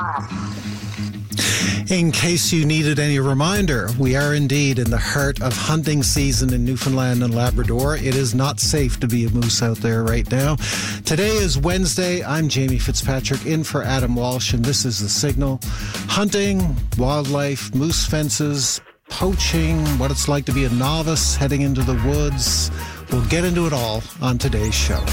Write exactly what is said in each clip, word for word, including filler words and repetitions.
In case you needed any reminder, we are indeed in the heart of hunting season in Newfoundland and Labrador. It is not safe to be a moose out there right now. Today is Wednesday. I'm Jamie Fitzpatrick in for Adam Walsh, and this is The Signal. Hunting, wildlife, moose fences, poaching, what it's like to be a novice heading into the woods. We'll get into it all on today's show.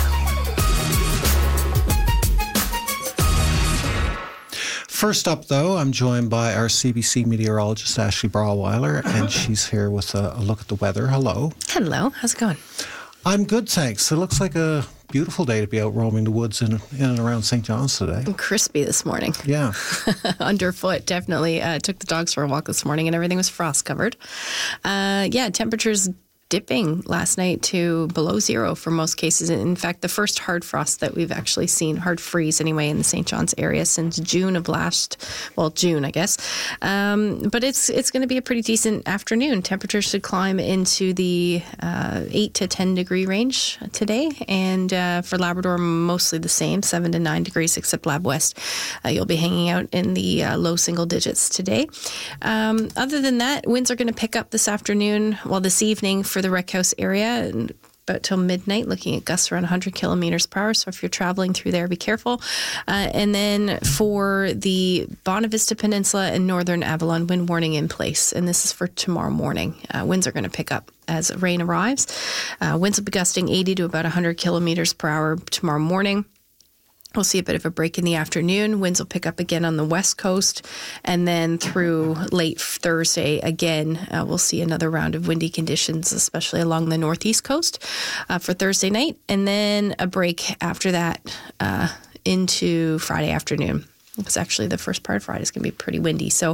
First up, though, I'm joined by our C B C meteorologist, Ashley Brawweiler, and she's here with a, a look at the weather. Hello. Hello. How's it going? I'm good, thanks. It looks like a beautiful day to be out roaming the woods in, in and around Saint John's today. And crispy this morning. Yeah. Underfoot, definitely. Uh, took the dogs for a walk this morning, and everything was frost covered. Uh, yeah, temperatures dipping last night to below zero for most cases. In fact, the first hard frost that we've actually seen, hard freeze anyway, in the Saint John's area since June of last, well, June, I guess. Um, but it's it's going to be a pretty decent afternoon. Temperatures should climb into the uh, eight to ten degree range today. And uh, for Labrador, mostly the same, seven to nine degrees, except Lab West. Uh, you'll be hanging out in the uh, low single digits today. Um, other than that, winds are going to pick up this afternoon, well, this evening for the Wreck House area, and about till midnight, looking at gusts around one hundred kilometers per hour. So if you're traveling through there, be careful. Uh, and then for the Bonavista Peninsula and Northern Avalon, wind warning in place. And this is for tomorrow morning. Uh, winds are going to pick up as rain arrives. Uh, winds will be gusting eighty to about one hundred kilometers per hour tomorrow morning. We'll see a bit of a break in the afternoon. Winds will pick up again on the west coast. And then through late Thursday, again, uh, we'll see another round of windy conditions, especially along the northeast coast uh, for Thursday night. And then a break after that uh, into Friday afternoon. It's actually the first part of Friday is going to be pretty windy. So,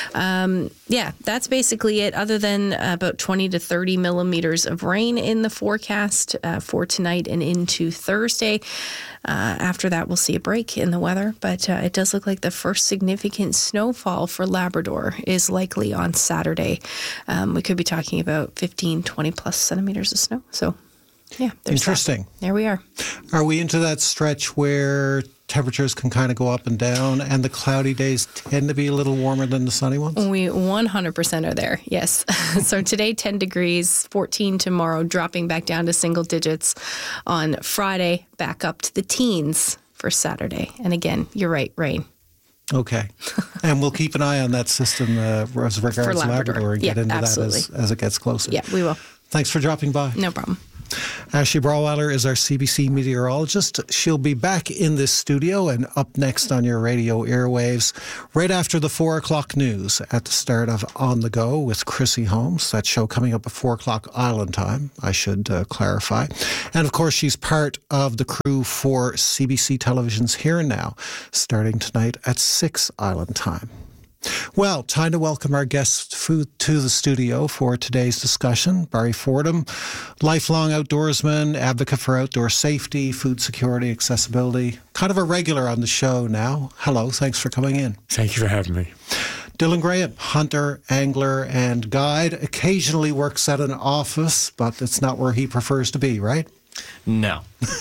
um, yeah, that's basically it, other than uh, about twenty to thirty millimeters of rain in the forecast uh, for tonight and into Thursday. Uh, after that, we'll see a break in the weather. But uh, it does look like the first significant snowfall for Labrador is likely on Saturday. Um, we could be talking about fifteen, twenty plus centimeters of snow. So, yeah, there's Interesting. That. There we are. Are we into that stretch where temperatures can kind of go up and down, and the cloudy days tend to be a little warmer than the sunny ones? We one hundred percent are there, yes. So today, ten degrees, fourteen tomorrow, dropping back down to single digits on Friday, back up to the teens for Saturday. And again, you're right, rain. Okay. And we'll keep an eye on that system uh, as regards For Labrador. Labrador and Yeah, get into absolutely. that as, as it gets closer. Yeah, we will. Thanks for dropping by. No problem. Ashley Brawweiler is our C B C meteorologist. She'll be back in this studio and up next on your radio airwaves right after the four o'clock news at the start of On the Go with Chrissy Holmes. That show coming up at four o'clock Island time, I should uh, clarify. And of course, she's part of the crew for C B C Television's Here and Now, starting tonight at six Island time. Well, time to welcome our guest to the studio for today's discussion. Barry Fordham, lifelong outdoorsman, advocate for outdoor safety, food security, accessibility, kind of a regular on the show now. Hello, thanks for coming in. Thank you for having me. Dylan Graham, hunter, angler, and guide, occasionally works at an office, but it's not where he prefers to be, right? No.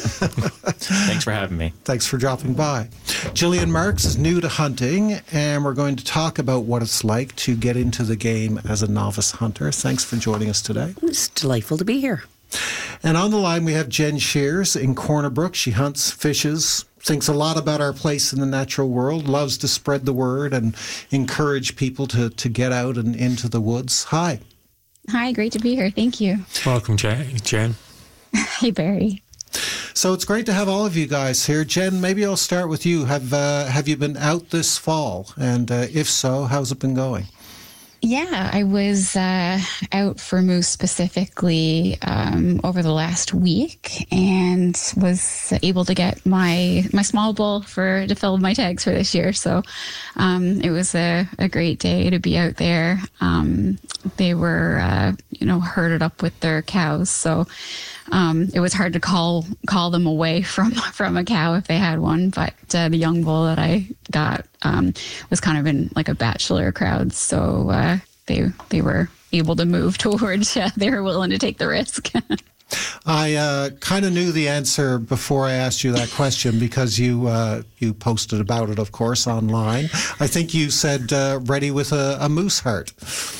Thanks for having me. Thanks for dropping by. Gillian Marks is new to hunting, and we're going to talk about what it's like to get into the game as a novice hunter. Thanks for joining us today. It's delightful to be here. And on the line, we have Jen Shears in Corner Brook. She hunts, fishes, thinks a lot about our place in the natural world, loves to spread the word and encourage people to, to get out and into the woods. Hi. Hi, great to be here. Thank you. Welcome, Jen. Jen. Hey, Barry. So it's great to have all of you guys here. Jen, maybe I'll start with you. Have uh, have you been out this fall? And uh, if so, how's it been going? Yeah, I was uh, out for moose specifically um, over the last week and was able to get my my small bull for to fill my tags for this year. So um, it was a, a great day to be out there. Um, they were, uh, you know, herded up with their cows. So um, it was hard to call call them away from, from a cow if they had one. But uh, the young bull that I got um, was kind of in like a bachelor crowd. So uh, they they were able to move towards, uh, they were willing to take the risk. I uh, kind of knew the answer before I asked you that question because you uh, you posted about it, of course, online. I think you said uh, ready with a, a moose heart.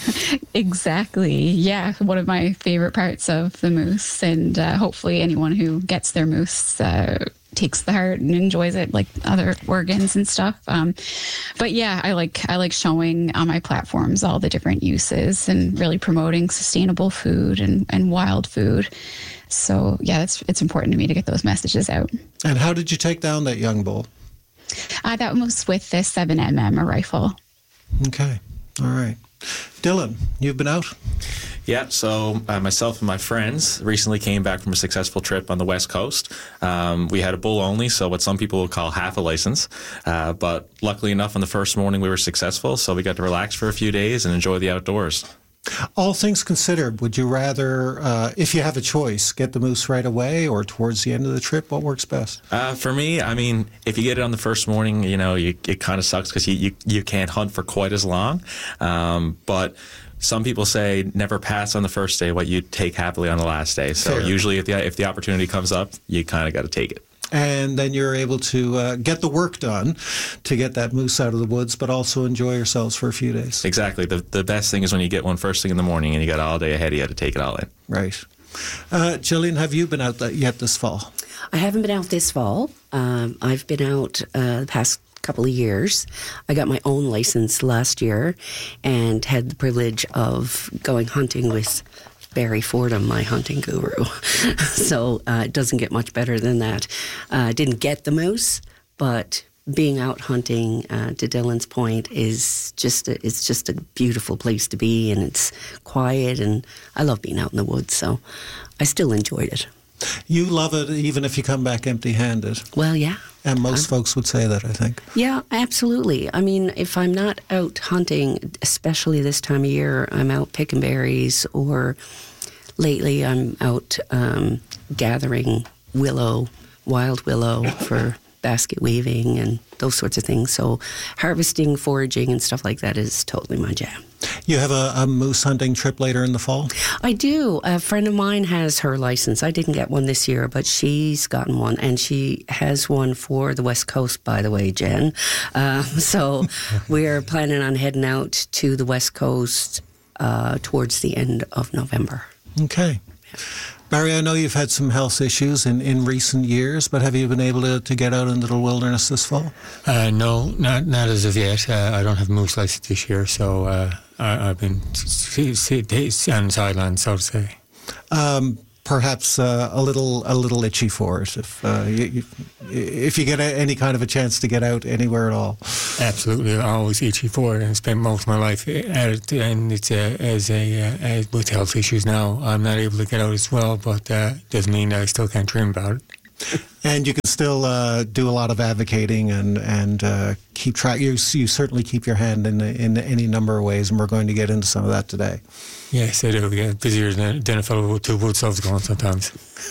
Exactly. Yeah, one of my favorite parts of the moose, and uh, hopefully anyone who gets their moose uh, takes the heart and enjoys it like other organs and stuff. Um, but yeah, I like I like showing on my platforms all the different uses and really promoting sustainable food and, and wild food. So yeah, it's it's important to me to get those messages out. And how did you take down that young bull? Uh, that was with the seven millimeter rifle. Okay. All right. Dylan, you've been out? Yeah, so uh, myself and my friends recently came back from a successful trip on the West Coast. Um, we had a bull only, so what some people would call half a license. Uh, but luckily enough, on the first morning we were successful, so we got to relax for a few days and enjoy the outdoors. All things considered, would you rather, uh, if you have a choice, get the moose right away or towards the end of the trip? What works best? Uh, for me, I mean, if you get it on the first morning, you know, you, it kind of sucks because you, you, you can't hunt for quite as long. Um, but some people say never pass on the first day what you take happily on the last day. So Fair. Usually if the, if the opportunity comes up, you kind of got to take it. And then you're able to uh, get the work done to get that moose out of the woods, but also enjoy yourselves for a few days. Exactly. The the best thing is when you get one first thing in the morning and you got all day ahead of you to take it all in. Right. Uh, Gillian, have you been out yet this fall? I haven't been out this fall. Um, I've been out uh, the past couple of years. I got my own license last year and had the privilege of going hunting with Barry Fordham, my hunting guru. So uh, it doesn't get much better than that. I uh, didn't get the moose, but being out hunting, uh, to Dylan's point, is just a, it's just a beautiful place to be, and it's quiet, and I love being out in the woods, so I still enjoyed it. You love it even if you come back empty-handed. Well, yeah. And most folks would say that, I think. Yeah, absolutely. I mean, if I'm not out hunting, especially this time of year, I'm out picking berries, or lately I'm out um, gathering willow, wild willow for basket weaving and those sorts of things. So harvesting, foraging, and stuff like that is totally my jam. You have a, a moose hunting trip later in the fall? I do. A friend of mine has her license. I didn't get one this year, but she's gotten one, and she has one for the West Coast, by the way, Jen. Uh, so we're planning on heading out to the West Coast uh, towards the end of November. Okay. Barry, I know you've had some health issues in, in recent years, but have you been able to, to get out into the wilderness this fall? Uh, no, not not as of yet. Uh, I don't have moose license this year, so uh, I, I've been s- s- s- on the sidelines, so to say. Um, perhaps uh, a little a little itchy for it if uh, you, you, if you get a, any kind of a chance to get out anywhere at all. Absolutely, I'm always itchy for it, and spent most of my life at it. And it's uh, as a uh, as with health issues now, I'm not able to get out as well, but uh, doesn't mean I still can't dream about it. And you can still uh, do a lot of advocating and and uh, keep track. You you certainly keep your hand in in any number of ways, and we're going to get into some of that today. Yes, I do. We get busier than, than a fellow with two wood stoves going sometimes.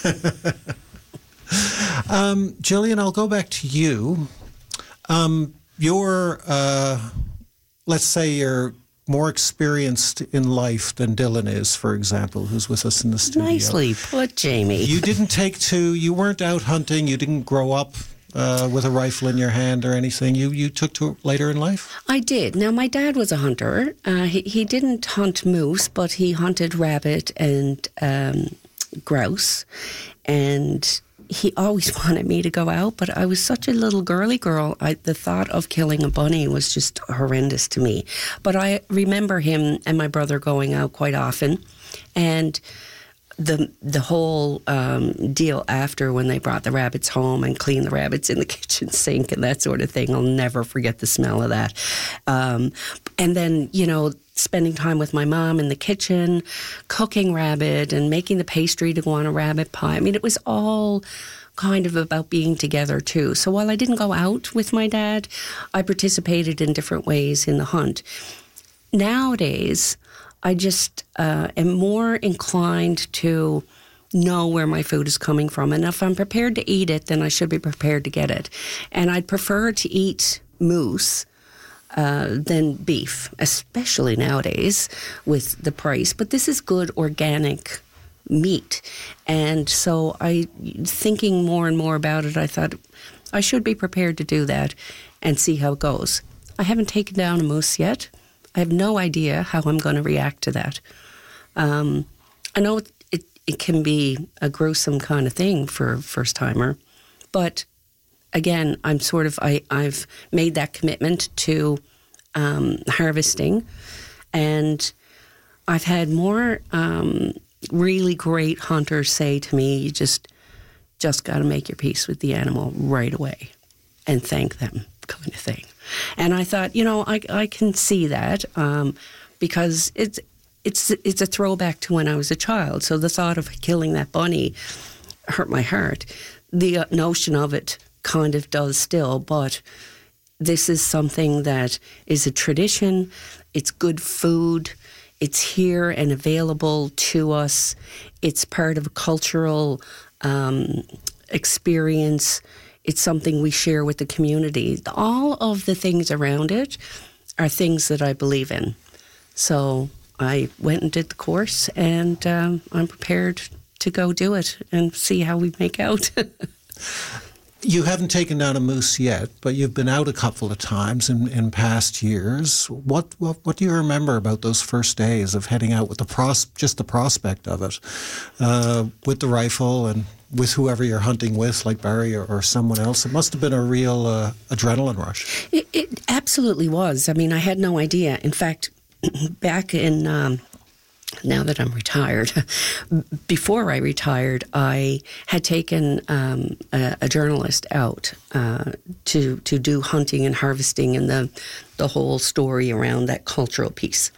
um, Gillian, I'll go back to you. Um, you're, uh, let's say you're more experienced in life than Dylan is, for example, who's with us in the studio. Nicely put, Jamie. You didn't take to, you weren't out hunting, you didn't grow up uh, with a rifle in your hand or anything. You you took to it later in life? I did. Now, my dad was a hunter. Uh, he, he didn't hunt moose, but he hunted rabbit and um, grouse. And he always wanted me to go out, but I was such a little girly girl. I, the thought of killing a bunny was just horrendous to me. But I remember him and my brother going out quite often. And the the whole um, deal after, when they brought the rabbits home and cleaned the rabbits in the kitchen sink and that sort of thing, I'll never forget the smell of that. Um, and then, you know, spending time with my mom in the kitchen, cooking rabbit and making the pastry to go on a rabbit pie. I mean, it was all kind of about being together too. So while I didn't go out with my dad, I participated in different ways in the hunt. Nowadays, I just uh, am more inclined to know where my food is coming from. And if I'm prepared to eat it, then I should be prepared to get it. And I'd prefer to eat moose uh, than beef, especially nowadays with the price. But this is good organic meat. And so I, thinking more and more about it, I thought I should be prepared to do that and see how it goes. I haven't taken down a moose yet. I have no idea how I'm going to react to that. Um, I know it, it, it can be a gruesome kind of thing for a first-timer, but again, I'm sort of, I, I've made that commitment to um, harvesting, and I've had more um, really great hunters say to me, you just, just got to make your peace with the animal right away and thank them, kind of thing. And I thought, you know, I, I can see that um, because it's, it's, it's a throwback to when I was a child. So the thought of killing that bunny hurt my heart. The uh, notion of it kind of does still, but this is something that is a tradition. It's good food. It's here and available to us. It's part of a cultural um, experience. It's something we share with the community. All of the things around it are things that I believe in. So I went and did the course, and um, I'm prepared to go do it and see how we make out. You haven't taken down a moose yet, but you've been out a couple of times in, in past years. What, what what do you remember about those first days of heading out with the pros, just the prospect of it, uh, with the rifle and with whoever you're hunting with, like Barry or, or someone else? It must have been a real uh, adrenaline rush. It, it absolutely was. I mean, I had no idea. In fact, back in... Um, now that I'm retired, before I retired, I had taken um, a, a journalist out uh, to to do hunting and harvesting and the the whole story around that cultural piece.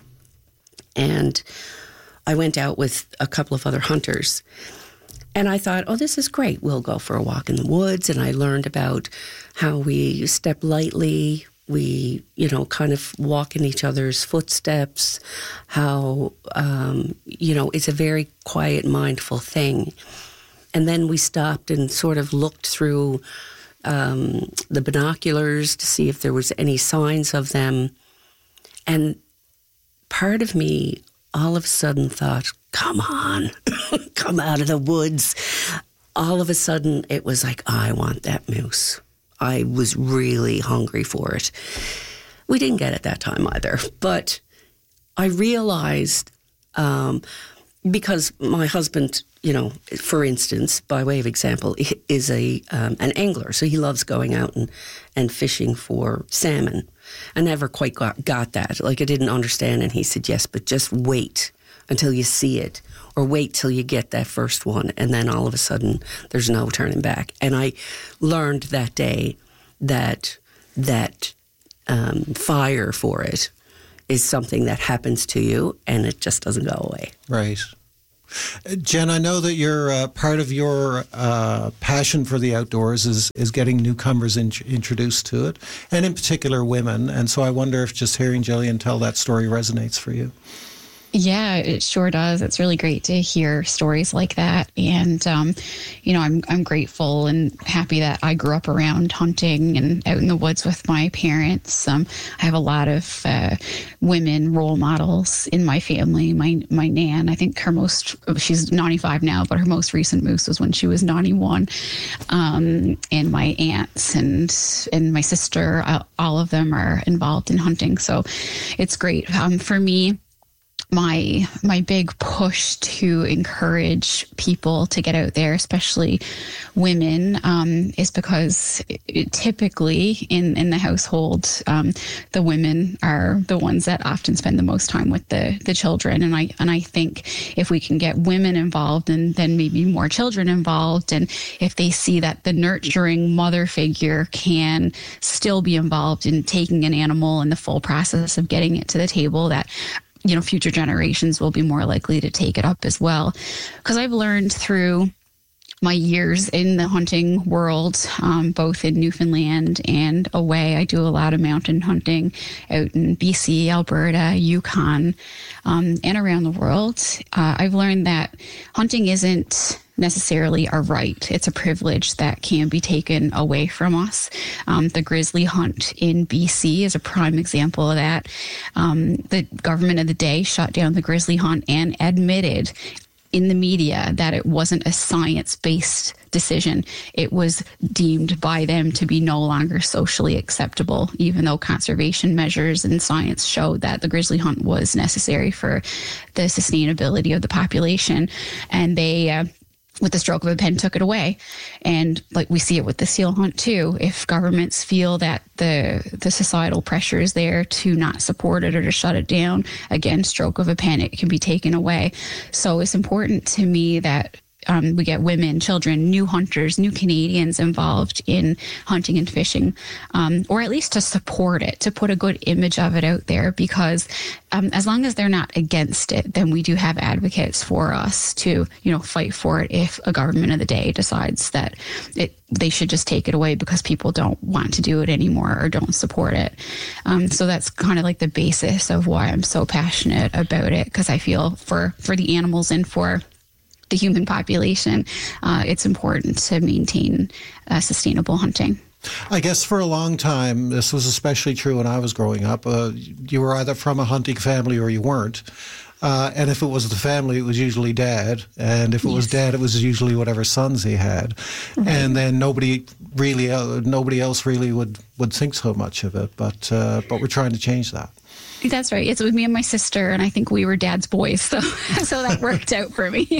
And I went out with a couple of other hunters, and I thought, oh, this is great. We'll go for a walk in the woods, and I learned about how we step lightly. We, you know, kind of walk in each other's footsteps, how, um, you know, it's a very quiet, mindful thing. And then we stopped and sort of looked through um, the binoculars to see if there was any signs of them. And part of me all of a sudden thought, come on, come out of the woods. All of a sudden it was like, I want that moose. I was really hungry for it. We didn't get it that time either, but I realized, um, because my husband, you know, for instance, by way of example, is a um, an angler, so he loves going out and, and fishing for salmon. I never quite got, got that. Like, I didn't understand, and he said, yes, but just wait until you see it, or wait till you get that first one, and then all of a sudden there's no turning back. And I learned that day that that um, fire for it is something that happens to you, and it just doesn't go away. Right. Jen, I know that you're uh, part of your uh, passion for the outdoors is, is getting newcomers in, introduced to it, and in particular women. And so I wonder if just hearing Gillian tell that story resonates for you. Yeah, it sure does. It's really great to hear stories like that. And, um, you know, I'm I'm grateful and happy that I grew up around hunting and out in the woods with my parents. Um, I have a lot of uh, women role models in my family. My my nan, I think her most, she's ninety-five now, but her most recent moose was when she was ninety-one. Um, and my aunts and, and my sister, all of them are involved in hunting. So it's great. Um, for me, my my big push to encourage people to get out there, especially women, um, is because it, it typically in, in the household, um, the women are the ones that often spend the most time with the, the children. And I and I think if we can get women involved and then maybe more children involved, and if they see that the nurturing mother figure can still be involved in taking an animal and the full process of getting it to the table, that you know, future generations will be more likely to take it up as well. Because I've learned through my years in the hunting world, um, both in Newfoundland and away. I do a lot of mountain hunting out in B C, Alberta, Yukon, um, and around the world. Uh, I've learned that hunting isn't necessarily a right. It's a privilege that can be taken away from us. Um, the grizzly hunt in B C is a prime example of that. Um, the government of the day shut down the grizzly hunt and admitted in the media that it wasn't a science-based decision. It was deemed by them to be no longer socially acceptable, even though conservation measures and science showed that the grizzly hunt was necessary for the sustainability of the population. And they, uh, with the stroke of a pen, took it away. And like we see it with the seal hunt too. If governments feel that the the societal pressure is there to not support it or to shut it down, again, stroke of a pen, it can be taken away. So it's important to me that Um, we get women, children, new hunters, new Canadians involved in hunting and fishing, um, or at least to support it, to put a good image of it out there, because um, as long as they're not against it, then we do have advocates for us to, you know, fight for it if a government of the day decides that it they should just take it away because people don't want to do it anymore or don't support it. Um, so that's kind of like the basis of why I'm so passionate about it, because I feel for, for the animals and for the human population, uh, it's important to maintain uh, sustainable hunting. I guess for a long time, this was especially true when I was growing up, uh, you were either from a hunting family or you weren't. Uh, and if it was the family, it was usually dad. And if it yes. was dad, it was usually whatever sons he had. Right. And then nobody really, uh, nobody else really would, would think so much of it. But uh, but we're trying to change that. That's right. It's with me and my sister, and I think we were dad's boys, so so that worked out for me.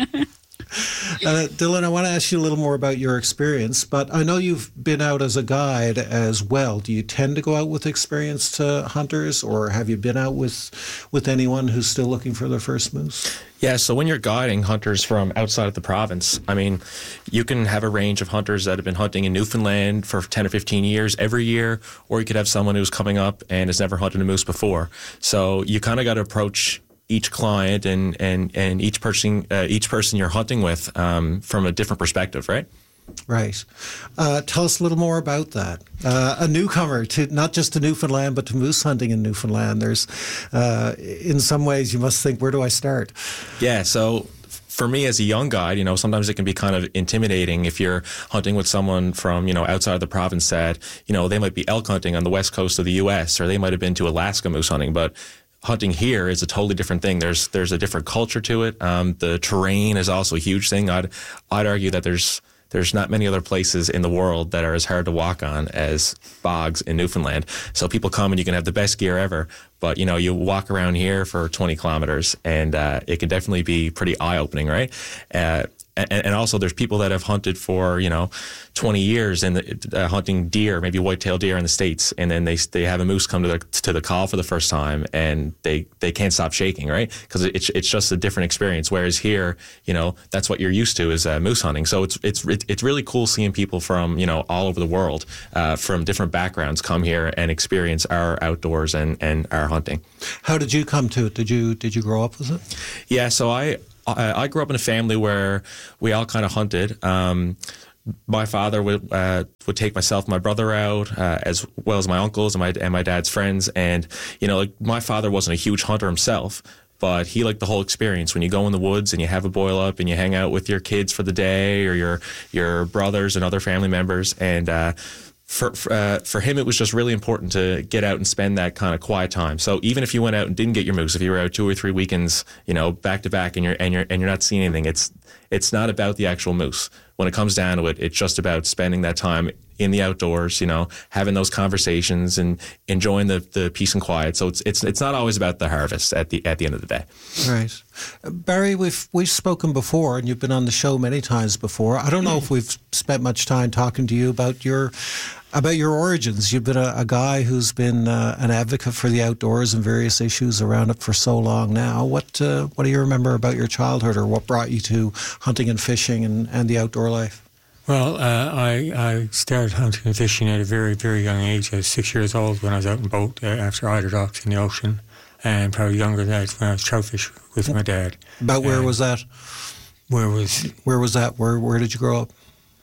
uh, Dylan, I want to ask you a little more about your experience, but I know you've been out as a guide as well. Do you tend to go out with experienced uh, hunters, or have you been out with with anyone who's still looking for their first moose? Yeah, so when you're guiding hunters from outside of the province, I mean, you can have a range of hunters that have been hunting in Newfoundland for ten or fifteen years every year, or you could have someone who's coming up and has never hunted a moose before. So you kind of got to approach each client and and and each person uh, each person you're hunting with um, from a different perspective, right? Right. Uh, tell us a little more about that. Uh, a newcomer to not just to Newfoundland, but to moose hunting in Newfoundland. There's, uh, in some ways, you must think, where do I start? Yeah. So for me as a young guide, you know, sometimes it can be kind of intimidating if you're hunting with someone from, you know, outside of the province that, you know, they might be elk hunting on the west coast of the U S, or they might have been to Alaska moose hunting, but hunting here is a totally different thing. There's there's a different culture to it. Um, the terrain is also a huge thing. I'd I'd argue that there's There's not many other places in the world that are as hard to walk on as bogs in Newfoundland. So people come and you can have the best gear ever, but, you know, you walk around here for twenty kilometers and uh, it can definitely be pretty eye-opening, right? Uh, and, and also there's people that have hunted for, you know, twenty years and uh, hunting deer, maybe white-tailed deer in the States, and then they they have a moose come to the to the call for the first time and they, they can't stop shaking, right? Because it's it's just a different experience. Whereas here, you know, that's what you're used to is uh, moose hunting. So it's it's it's really cool seeing people from, you know, all over the world, uh, from different backgrounds come here and experience our outdoors and, and our hunting. How did you come to it? Did you did you grow up with it? Yeah, so I I, I grew up in a family where we all kind of hunted. Um, my father would uh, would take myself and my brother out, uh, as well as my uncles and my and my dad's friends. And, you know, like my father wasn't a huge hunter himself, but he liked the whole experience. When you go in the woods and you have a boil up and you hang out with your kids for the day or your your brothers and other family members. And uh, for for, uh, for him, it was just really important to get out and spend that kind of quiet time. So even if you went out and didn't get your moose, if you were out two or three weekends, you know, back to back, and you're and you're and you're not seeing anything, it's it's not about the actual moose. When it comes down to it, it's just about spending that time in the outdoors, you know, having those conversations and enjoying the, the peace and quiet. So it's it's it's not always about the harvest at the at the end of the day. Right. Uh, Barry, we've we've spoken before and you've been on the show many times before. I don't know if we've spent much time talking to you about your about your origins. You've been a, a guy who's been uh, an advocate for the outdoors and various issues around it for so long now. What uh, what do you remember about your childhood, or what brought you to hunting and fishing and, and the outdoor life? Well, uh, I, I started hunting and fishing at a very, very young age. I was six years old when I was out in boat uh, after eider ducks in the ocean, and probably younger than that when I was trout fishing with my dad. About where and was that? Where was Where was that? Where Where did you grow up?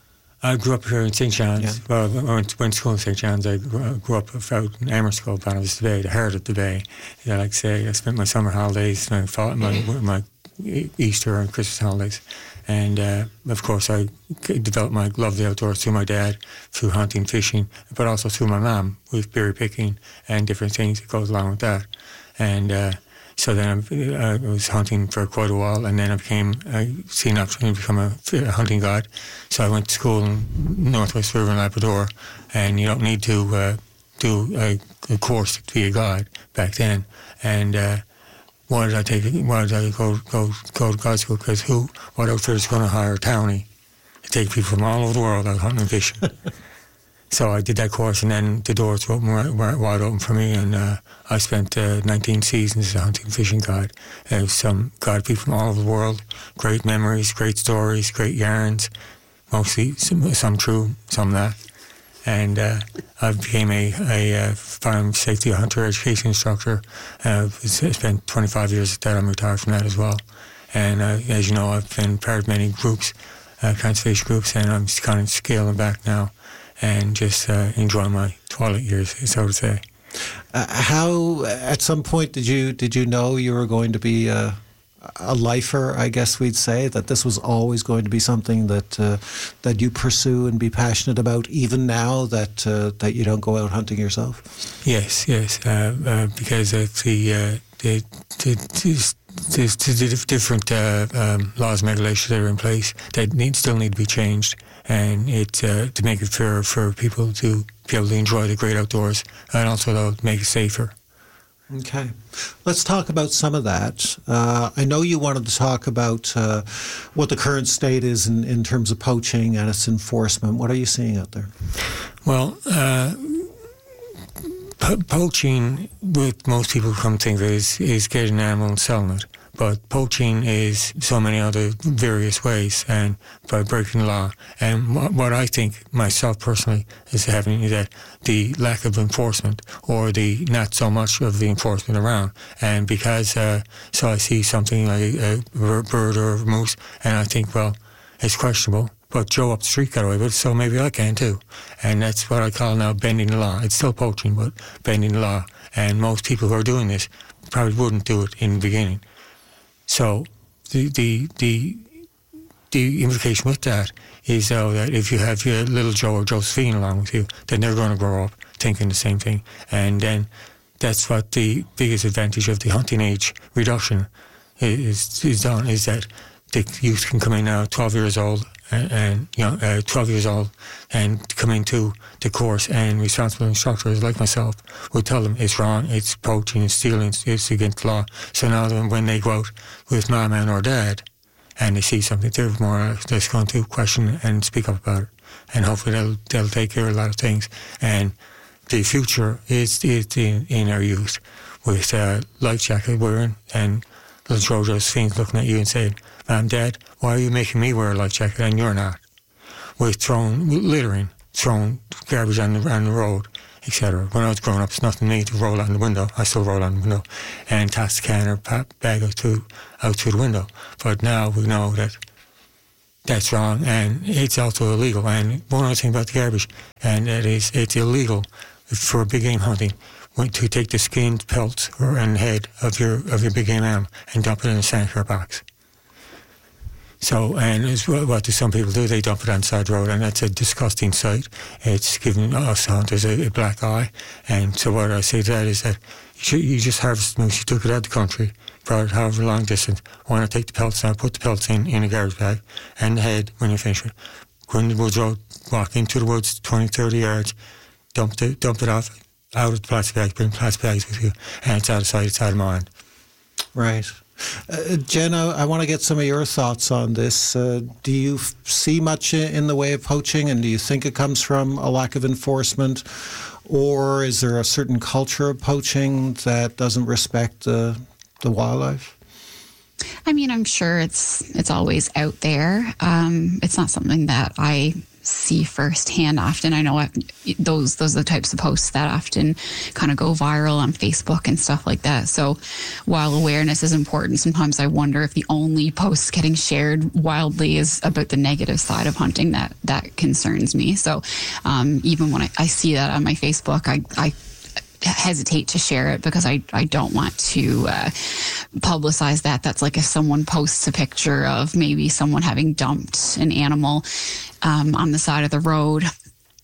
I grew up here in Saint John's. Yeah. Well, I went, went to school in Saint John's. I grew, grew up out in Amersfoort, Bonavista Bay, the heart of the bay. I like to say, I spent my summer holidays, my fall, my, my Easter and Christmas holidays. And, uh, of course, I developed my love of the outdoors through my dad, through hunting, fishing, but also through my mom with berry picking and different things that goes along with that. And uh, so then I, I was hunting for quite a while, and then I became, I seen an opportunity to become a, a hunting guide. So I went to school in Northwest River in Labrador, and you don't need to uh, do a, a course to be a guide back then. And uh, why did I take it? Why did I go go go to guide school? Because who, what outfitter is going to hire a townie to take people from all over the world out hunting and fishing? So I did that course, and then the doors were open, wide, wide open for me, and uh, I spent uh, nineteen seasons as a hunting and fishing guide. Uh, some guide people from all over the world, great memories, great stories, great yarns, mostly some, some true, some not. And uh, I became a, a, a farm safety hunter education instructor. Uh, I spent twenty-five years at that. I'm retired from that as well. And uh, as you know, I've been part of many groups, uh, conservation groups, and I'm kind of scaling back now and just uh, enjoying my twilight years, so to say. Uh, how, at some point, did you did you know you were going to be a, a lifer, I guess we'd say, that this was always going to be something that uh, that you pursue and be passionate about, even now that uh, that you don't go out hunting yourself? Yes, yes, uh, uh, because of the, uh, the, the, the There's, there's different uh, um, laws and regulations that are in place that need, still need to be changed, and it uh, to make it fair for people to be able to enjoy the great outdoors, and also though make it safer. Okay, let's talk about some of that. Uh, I know you wanted to talk about uh, what the current state is in, in terms of poaching and its enforcement. What are you seeing out there? Well, uh, po- poaching, what most people come to think of is, is getting an animal and selling it. But poaching is so many other various ways, and by breaking the law. And what, what I think myself personally is happening is that the lack of enforcement, or the not so much of the enforcement around. And because uh, so I see something like a, a bird or a moose, and I think, well, it's questionable. But Joe up the street got away with it, so maybe I can too. And that's what I call now bending the law. It's still poaching, but bending the law. And most people who are doing this probably wouldn't do it in the beginning. So the the the the implication with that is though that if you have your little Joe or Josephine along with you, then they're going to grow up thinking the same thing. And then that's what the biggest advantage of the hunting age reduction is is done, is that the youth can come in now twelve years old and, and you know uh, twelve years old and come into the course, and responsible instructors like myself will tell them it's wrong, it's poaching, it's stealing, it's against the law. So now then when they go out with mom and or dad and they see something, they're more just going to question and speak up about it, and hopefully they'll they'll take care of a lot of things. And the future is, is in, in our youth, with uh, life jacket wearing, and little Joe Josephine's looking at you and saying, Mom, Dad, why are you making me wear a life jacket and you're not? With throwing, littering, throwing garbage on the, on the road, et cetera. When I was growing up, it's nothing to me to roll out the window. I still roll out the window and toss the can or bag out through, out through the window. But now we know that that's wrong, and it's also illegal. And one other thing about the garbage, and that is it's illegal for big game hunting to take the skinned pelts or and head of your of your big game animal and dump it in a sanitary box. So, and it's what, what do some people do? They dump it on the side road, and that's a disgusting sight. It's giving us hunters a, a black eye. And so what I say to that is that you, should, you just harvested moose, you took it out of the country, brought it however long distance. Why not take the pelts out, put the pelts in, in a garbage bag, and the head when you finish it. Go in the woods road, walk into the woods twenty, thirty yards, dump it, dump it off, out of the plastic bag, bring plastic bags with you, and it's out of sight, it's out of mind. Right. Uh, Jen, I, I want to get some of your thoughts on this. Uh, do you f- see much in the way of poaching, and do you think it comes from a lack of enforcement, or is there a certain culture of poaching that doesn't respect uh, the wildlife? I mean, I'm sure it's it's always out there. Um, it's not something that I see firsthand often. I know I've, those those are the types of posts that often kind of go viral on Facebook and stuff like that. So while awareness is important, sometimes I wonder if the only posts getting shared wildly is about the negative side of hunting. That that concerns me. So um, even when I, I see that on my Facebook, I, I hesitate to share it because I, I don't want to uh, publicize that. That's like if someone posts a picture of maybe someone having dumped an animal um, on the side of the road,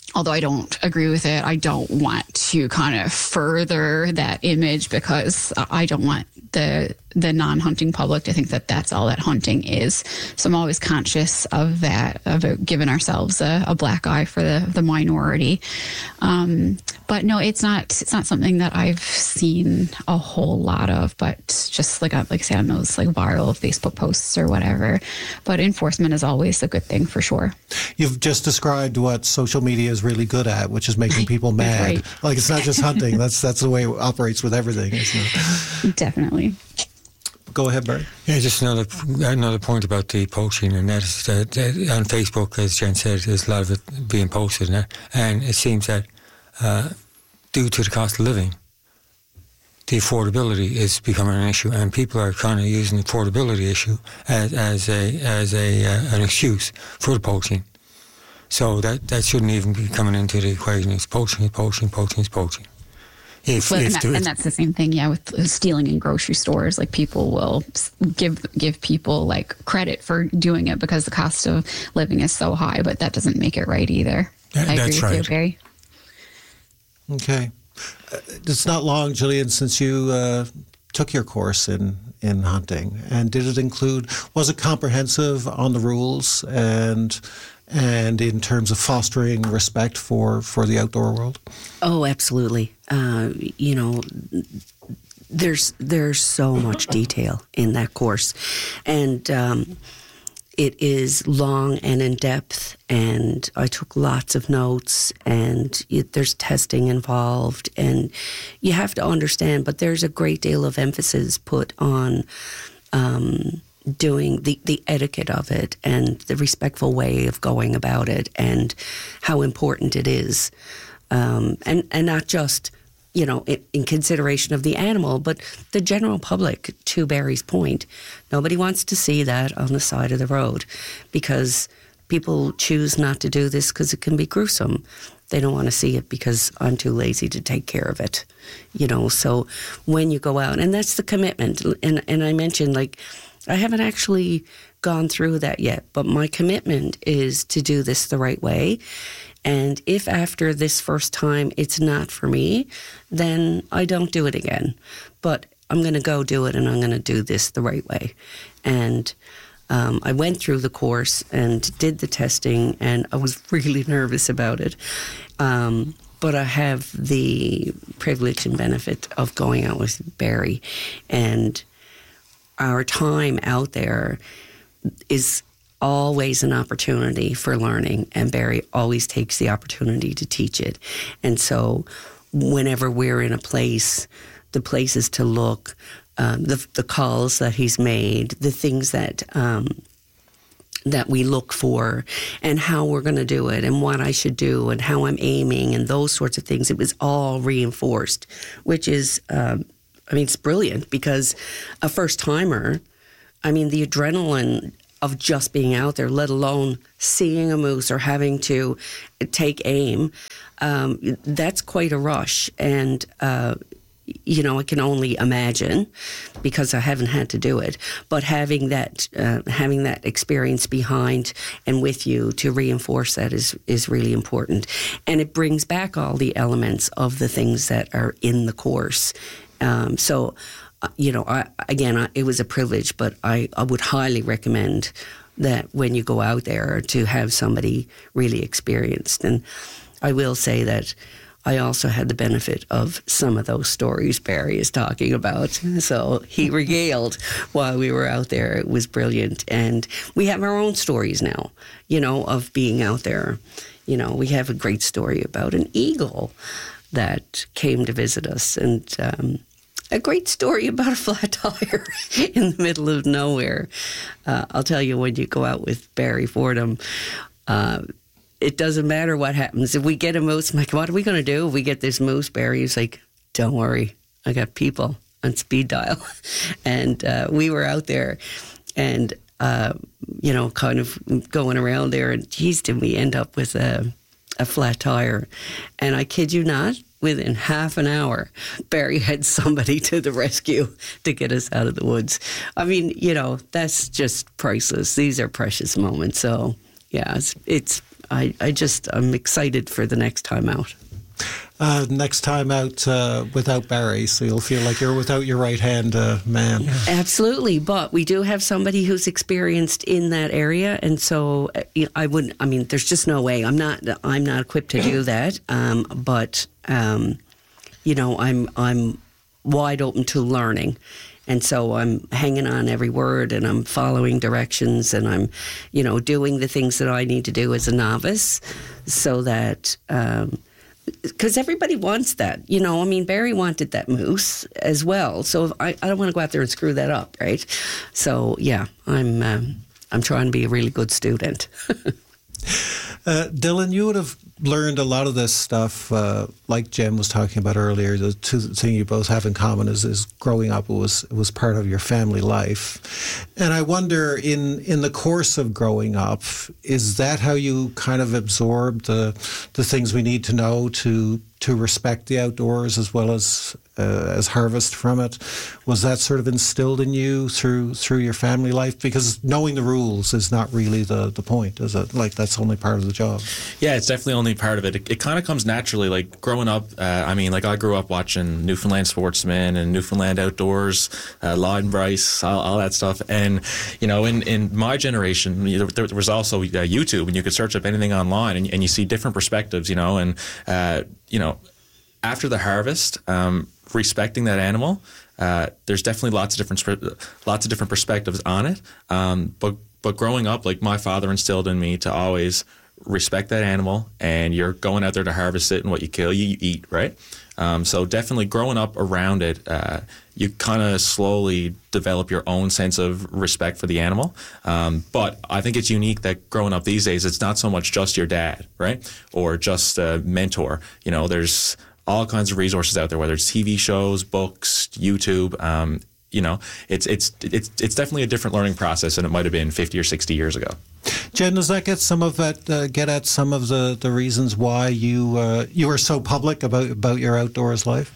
although I don't agree with it, I don't want to kind of further that image, because I don't want the the non-hunting public to think that that's all that hunting is. So I'm always conscious of that, of it, giving ourselves a, a black eye for the, the minority. Um, but no, it's not it's not something that I've seen a whole lot of, but just like, like I say, on those like viral Facebook posts or whatever. But enforcement is always a good thing for sure. You've just described what social media is really good at, which is making people mad. Right. Like, it's not just hunting. That's that's the way it operates with everything, isn't it? Definitely. Go ahead, Barry. Yeah, just another another point about the poaching, and that is that, that on Facebook, as Jen said, there's a lot of it being posted, and, and it seems that uh, due to the cost of living, the affordability is becoming an issue, and people are kind of using the affordability issue as, as a as a uh, an excuse for the poaching. So that, that shouldn't even be coming into the equation. It's poaching, it's poaching, poaching, it's poaching. If, Well, if and, that, there is- and that's the same thing, yeah, with stealing in grocery stores. Like, people will s- give give people like credit for doing it because the cost of living is so high, but that doesn't make it right either. Yeah, I agree that's with right. you, Barry. Okay. Uh, it's not long, Gillian, since you uh, took your course in, in hunting. And did it include, was it comprehensive on the rules and and in terms of fostering respect for, for the outdoor world? Oh, absolutely. Uh, you know, there's there's so much detail in that course, and um, it is long and in depth. And I took lots of notes, and it, there's testing involved, and you have to understand. But there's a great deal of emphasis put on Um, doing the, the etiquette of it and the respectful way of going about it, and how important it is. Um, and, and not just, you know, in, in consideration of the animal, but the general public, to Barry's point. Nobody wants to see that on the side of the road, because people choose not to do this because it can be gruesome. They don't want to see it because I'm too lazy to take care of it, you know. So when you go out, and that's the commitment. And, and I mentioned, like, I haven't actually gone through that yet, but my commitment is to do this the right way. And if after this first time it's not for me, then I don't do it again. But I'm going to go do it, and I'm going to do this the right way. And um, I went through the course and did the testing, and I was really nervous about it. Um, but I have the privilege and benefit of going out with Barry, and our time out there is always an opportunity for learning, and Barry always takes the opportunity to teach it. And so whenever we're in a place, the places to look, um, the, the calls that he's made, the things that um, that we look for, and how we're going to do it, and what I should do, and how I'm aiming, and those sorts of things, it was all reinforced, which is... Um, I mean, it's brilliant, because a first-timer, I mean, the adrenaline of just being out there, let alone seeing a moose or having to take aim, um, that's quite a rush. And, uh, you know, I can only imagine, because I haven't had to do it, but having that uh, having that experience behind and with you to reinforce that is, is really important. And it brings back all the elements of the things that are in the course. Um, so, uh, you know, I, again, I, it was a privilege, but I, I would highly recommend that when you go out there to have somebody really experienced. And I will say that I also had the benefit of some of those stories Barry is talking about. So he regaled while we were out there. It was brilliant. And we have our own stories now, you know, of being out there. You know, we have a great story about an eagle that came to visit us, and um, a great story about a flat tire in the middle of nowhere. Uh, I'll tell you, when you go out with Barry Fordham, uh, it doesn't matter what happens. If we get a moose, I'm like, what are we going to do if we get this moose? Barry's like, don't worry, I got people on speed dial. And uh, we were out there, and, uh, you know, kind of going around there, and geez, did we end up with a, a flat tire. And I kid you not, within half an hour, Barry had somebody to the rescue to get us out of the woods. I mean, you know, that's just priceless. These are precious moments. So, yeah, it's, it's I, I just, I'm excited for the next time out. Uh, next time out uh, without Barry, so you'll feel like you're without your right-hand uh, man. Yeah. Absolutely, but we do have somebody who's experienced in that area, and so I wouldn't. I mean, there's just no way. I'm not. I'm not equipped to do that. Um, but um, you know, I'm I'm wide open to learning. And so I'm hanging on every word, and I'm following directions, and I'm, you know, doing the things that I need to do as a novice, so that. Um, Because everybody wants that, you know. I mean, Barry wanted that moose as well, so if I, I don't want to go out there and screw that up, right? So yeah, I'm um, I'm trying to be a really good student. uh, Dylan, you would have learned a lot of this stuff, uh, like Jen was talking about earlier. The two thing you both have in common is, is growing up. It was it was part of your family life, and I wonder, in in the course of growing up, is that how you kind of absorbed the the things we need to know to to respect the outdoors as well as uh, as harvest from it? Was that sort of instilled in you through through your family life? Because knowing the rules is not really the the point, is it? Like, that's only part of the job. Yeah, it's definitely only part of it. It, it kind of comes naturally. Like growing up, uh, I mean, like I grew up watching Newfoundland Sportsman and Newfoundland Outdoors, uh, Lloyd and Bryce, all, all that stuff. And you know, in, in my generation, you know, there, there was also uh, YouTube, and you could search up anything online, and, and you see different perspectives. You know, and uh, you know, after the harvest, um, respecting that animal, uh, there's definitely lots of different lots of different perspectives on it. Um, but but growing up, like my father instilled in me to always respect that animal, and you're going out there to harvest it, and what you kill, you, you eat, right? Um, so definitely growing up around it, uh, you kind of slowly develop your own sense of respect for the animal. Um, but I think it's unique that growing up these days, it's not so much just your dad, right? Or just a mentor. You know, there's all kinds of resources out there, whether it's T V shows, books, YouTube. Um, you know, it's it's it's it's definitely a different learning process than it might have been fifty or sixty years ago. Jen, does that get some of that? Uh, get at some of the, the reasons why you uh, you are so public about about your outdoors life?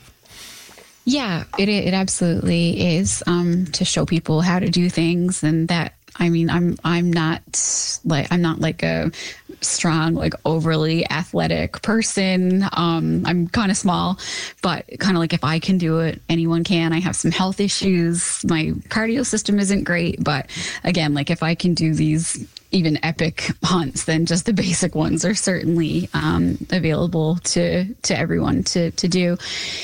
Yeah, it it absolutely is, um, to show people how to do things, and that. I mean, I'm I'm not like I'm not like a strong, like overly athletic person. Um, I'm kind of small, but kind of like if I can do it, anyone can. I have some health issues. My cardio system isn't great, but again, like if I can do these even epic hunts, then just the basic ones are certainly um, available to to everyone to to do.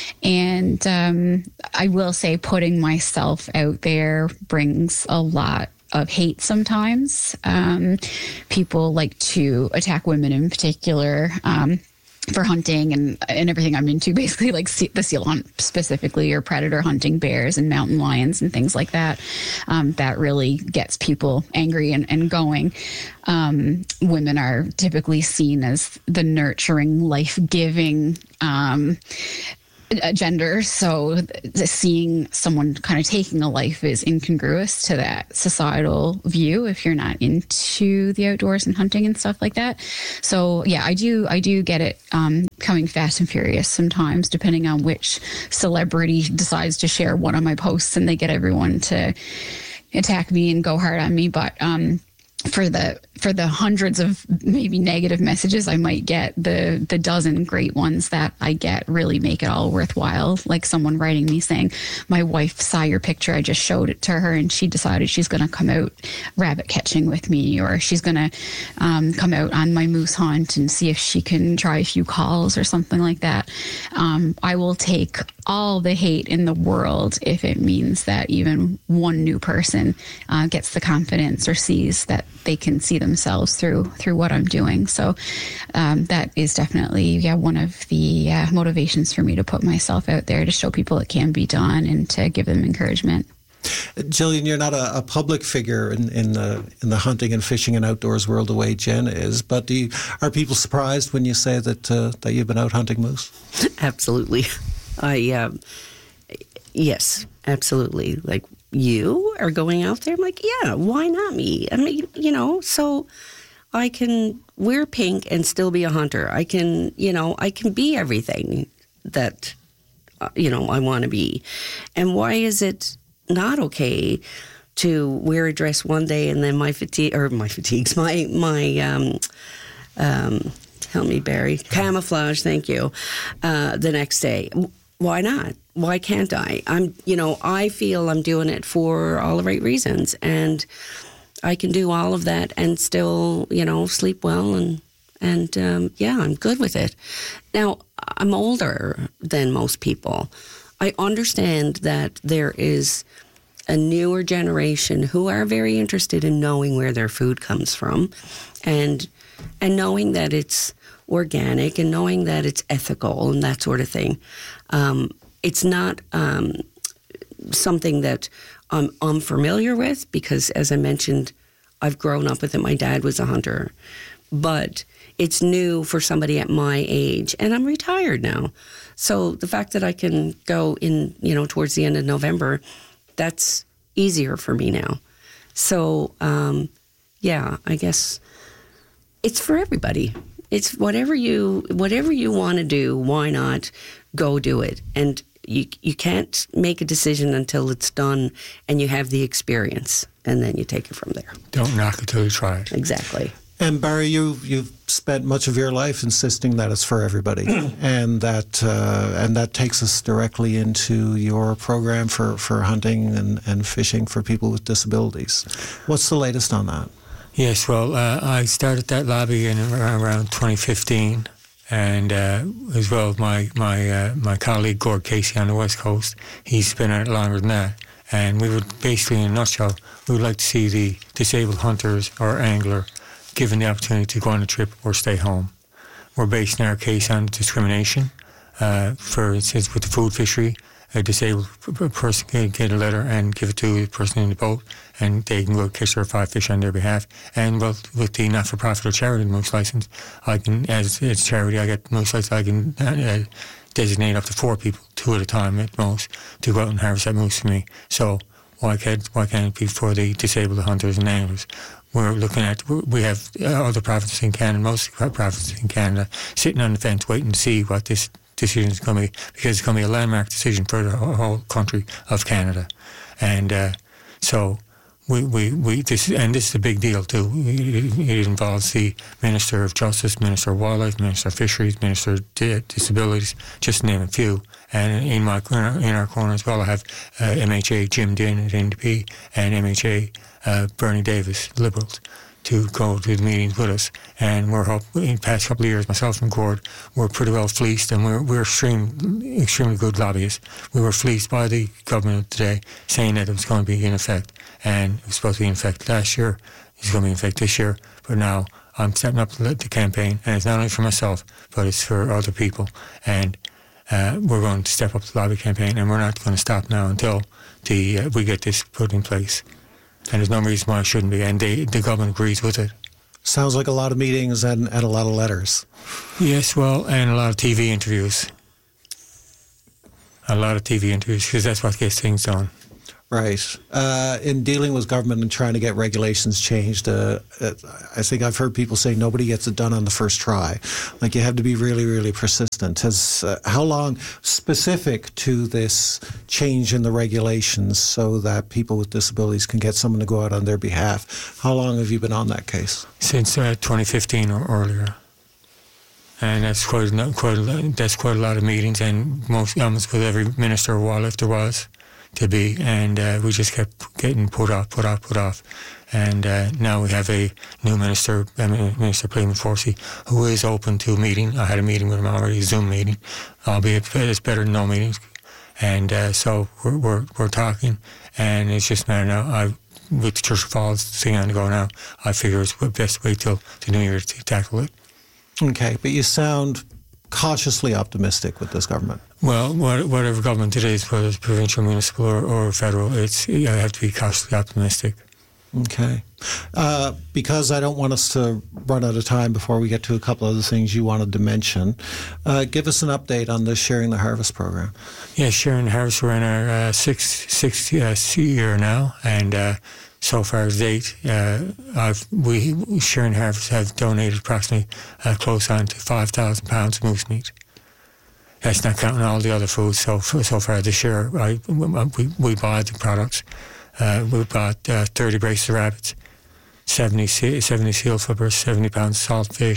And um, I will say, putting myself out there brings a lot of hate sometimes. Um, people like to attack women in particular um, for hunting and, and everything I'm into, basically, like se- the seal hunt specifically, or predator hunting bears and mountain lions and things like that. Um, that really gets people angry and, and going. Um, women are typically seen as the nurturing, life-giving um gender, so th- seeing someone kind of taking a life is incongruous to that societal view if you're not into the outdoors and hunting and stuff like that. So yeah, I do I do get it um, coming fast and furious sometimes, depending on which celebrity decides to share one of my posts, and they get everyone to attack me and go hard on me. But um, for the for the hundreds of maybe negative messages I might get, the the dozen great ones that I get really make it all worthwhile. Like someone writing me saying, my wife saw your picture, I just showed it to her, and she decided she's going to come out rabbit catching with me, or she's going to um, come out on my moose hunt and see if she can try a few calls or something like that. Um, I will take all the hate in the world if it means that even one new person uh, gets the confidence or sees that they can see themselves through through what I'm doing. So um, that is definitely yeah one of the uh, motivations for me to put myself out there, to show people it can be done and to give them encouragement. Jillian, you're not a, a public figure in, in the in the hunting and fishing and outdoors world the way Jen is, but do you, are people surprised when you say that uh, that you've been out hunting moose? Absolutely. I um, yes, absolutely. Like, you are going out there? I'm like, yeah, why not me? I mean, you know, so I can wear pink and still be a hunter. I can, you know, I can be everything that, uh, you know, I want to be. And why is it not okay to wear a dress one day and then my fatigue, or my fatigues, my, my, um, um, tell me, Barry, camouflage, thank you, uh, the next day. Why not? Why can't I? I'm, you know, I feel I'm doing it for all the right reasons, and I can do all of that and still, you know, sleep well, and and um, yeah, I'm good with it. Now, I'm older than most people. I understand that there is a newer generation who are very interested in knowing where their food comes from, and and knowing that it's organic and knowing that it's ethical and that sort of thing. Um, it's not um, something that I'm unfamiliar with because, as I mentioned, I've grown up with it. My dad was a hunter. But it's new for somebody at my age, and I'm retired now. So the fact that I can go in, you know, towards the end of November, that's easier for me now. So, um, yeah, I guess it's for everybody. It's whatever you whatever you want to do, why not go do it? And you you can't make a decision until it's done and you have the experience, and then you take it from there. Don't knock it till you try it. Exactly. And Barry, you you've spent much of your life insisting that it's for everybody, and that uh, and that takes us directly into your program for, for hunting and, and fishing for people with disabilities. What's the latest on that? Yes, well, uh, I started that lobby in around twenty fifteen, and uh, as well as my my uh, my colleague Gord Casey on the West Coast. He's been at it longer than that, and we would basically, in a nutshell, we would like to see the disabled hunters or angler given the opportunity to go on a trip or stay home. We're basing our case on discrimination. Uh, for instance, with the food fishery, a disabled person can get a letter and give it to the person in the boat, and they can go catch their five fish on their behalf. And well, with the not-for-profit or charity moose license, I can, as it's charity, I get moose license. I can uh, designate up to four people, two at a time at most, to go out and harvest that moose for me. So why can't why can't it be for the disabled hunters and anglers? We're looking at, we have other provinces in Canada, most provinces in Canada, sitting on the fence waiting to see what this decision is going to be, because it's going to be a landmark decision for the whole country of Canada. And uh, so we, we, we this and this is a big deal too. It, it involves the Minister of Justice, Minister of Wildlife, Minister of Fisheries, Minister of Di- Disabilities, just to name a few. And in my in our corner as well, I have uh, M H A Jim Dinn at N D P and M H A uh, Bernie Davis, Liberals, to go to the meetings with us. And we're hope, in the past couple of years, myself and Gord, we're pretty well fleeced, and we're we're extreme, extremely good lobbyists. We were fleeced by the government of today, saying that it was going to be in effect, and it was supposed to be in effect last year. It's going to be in effect this year, but now I'm stepping up the campaign, and it's not only for myself, but it's for other people. And Uh, we're going to step up the lobby campaign, and we're not going to stop now until the uh, we get this put in place. And there's no reason why it shouldn't be, and they, the government agrees with it. Sounds like a lot of meetings and, and a lot of letters. Yes, well, and a lot of T V interviews. A lot of T V interviews, because that's what gets things done. Right. Uh, in dealing with government and trying to get regulations changed, uh, I think I've heard people say nobody gets it done on the first try. Like, you have to be really, really persistent. Has, uh, how long, specific to this change in the regulations so that people with disabilities can get someone to go out on their behalf, how long have you been on that case? Since uh, twenty fifteen or earlier. And that's quite, quite a lot, that's quite a lot of meetings, and most, almost with every minister of wildlife there was to be, and uh, we just kept getting put off, put off, put off. And uh, now we have a new minister, uh, Minister Pleaman Forsey, who is open to meeting. I had a meeting with him already, a Zoom meeting, albeit it's better than no meetings. And uh, so we're, we're we're talking, and it's just a matter now. I, with the Church of Falls thing on the go now, I figure it's best to wait till the new year to tackle it. Okay, but you sound cautiously optimistic with this government. Well, whatever government it is, whether it's provincial, municipal, or, or federal, it's I have to be cautiously optimistic. Okay. Uh, because I don't want us to run out of time before we get to a couple of the things you wanted to mention, uh, give us an update on the Sharing the Harvest program. Yeah, Sharing the Harvest, we're in our uh, sixth, sixth uh, year now, and uh, so far to date, uh, I've, we, Sharing the Harvest, have donated approximately uh, close on to five thousand pounds of moose meat. That's not counting all the other foods. So so far this year, I, we, we buy the products. Uh, we bought uh, thirty braces of rabbits, seventy, seventy seal flippers, seventy pounds of salt fish,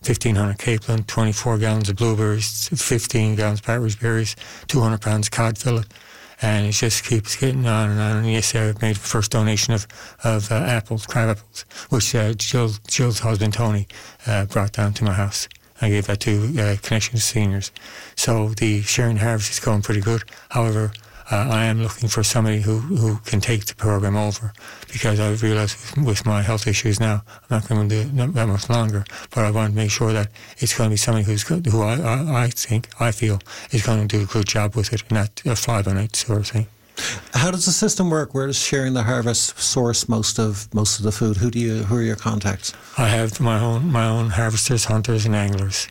fifteen hundred capelin, twenty-four gallons of blueberries, fifteen gallons of partridge berries, two hundred pounds cod fillet. And it just keeps getting on and on. And yesterday I made the first donation of, of uh, apples, crab apples, which uh, Jill, Jill's husband, Tony, uh, brought down to my house. I gave that to uh, Connection to Seniors. So the sharing harvest is going pretty good. However, uh, I am looking for somebody who, who can take the program over, because I realise with, with my health issues now, I'm not going to do it that much longer. But I want to make sure that it's going to be somebody who's good, who I, I, I think, I feel, is going to do a good job with it, and not a fly-by-night sort of thing. How does the system work? Where does Sharing the Harvest source most of most of the food? Who do you? Who are your contacts? I have my own my own harvesters, hunters, and anglers.